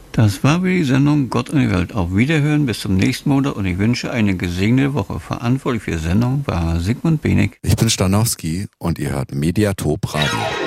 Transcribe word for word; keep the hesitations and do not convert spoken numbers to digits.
Das war wie die Sendung Gott und die Welt. Auf Wiederhören, bis zum nächsten Monat und ich wünsche eine gesegnete Woche. Verantwortlich für die Sendung war Sigmund Benig. Ich bin Stanowski und ihr hört Mediatop Radio.